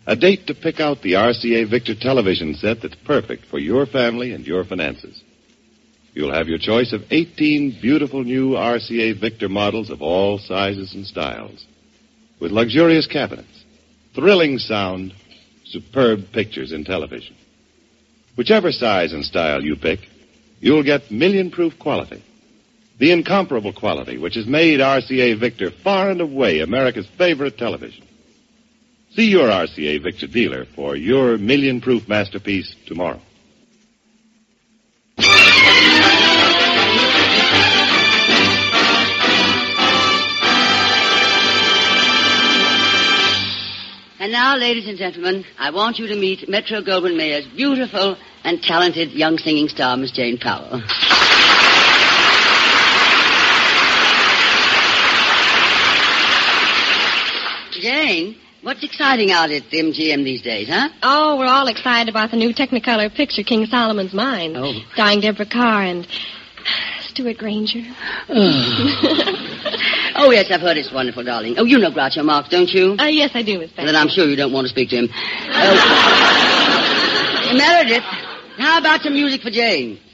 A date to pick out the RCA Victor television set that's perfect for your family and your finances. You'll have your choice of 18 beautiful new RCA Victor models of all sizes and styles, with luxurious cabinets, thrilling sound, superb pictures in television. Whichever size and style you pick, you'll get million-proof quality, the incomparable quality which has made RCA Victor far and away America's favorite television. See your RCA Victor dealer for your million-proof masterpiece tomorrow. And now, ladies and gentlemen, I want you to meet Metro-Goldwyn-Mayer's beautiful and talented young singing star, Miss Jane Powell. Jane, what's exciting out at MGM these days, huh? Oh, we're all excited about the new Technicolor picture, King Solomon's Mine. Oh. Starring Deborah Carr and Stuart Granger. Oh, yes, I've heard it's wonderful, darling. Oh, you know Groucho Marx, don't you? Yes, I do, Miss Betsy. Then I'm sure you don't want to speak to him. Meredith, how about some music for Jane?